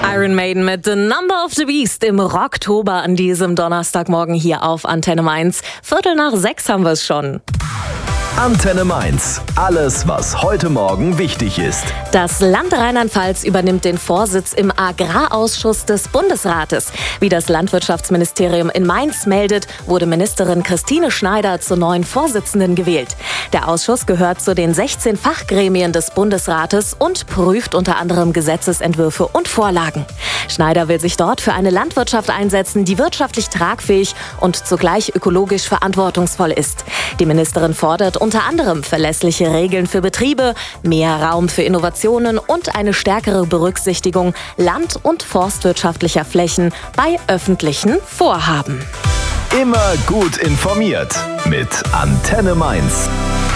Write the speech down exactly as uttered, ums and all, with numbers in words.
Iron Maiden mit The Number of the Beast im Rocktober an diesem Donnerstagmorgen hier auf Antenne Mainz. Viertel nach sechs haben wir es schon. Antenne Mainz. Alles, was heute Morgen wichtig ist. Das Land Rheinland-Pfalz übernimmt den Vorsitz im Agrarausschuss des Bundesrates. Wie das Landwirtschaftsministerium in Mainz meldet, wurde Ministerin Christine Schneider zur neuen Vorsitzenden gewählt. Der Ausschuss gehört zu den sechzehn Fachgremien des Bundesrates und prüft unter anderem Gesetzesentwürfe und Vorlagen. Schneider will sich dort für eine Landwirtschaft einsetzen, die wirtschaftlich tragfähig und zugleich ökologisch verantwortungsvoll ist. Die Ministerin fordert unter anderem verlässliche Regeln für Betriebe, mehr Raum für Innovationen und eine stärkere Berücksichtigung land- und forstwirtschaftlicher Flächen bei öffentlichen Vorhaben. Immer gut informiert mit Antenne Mainz.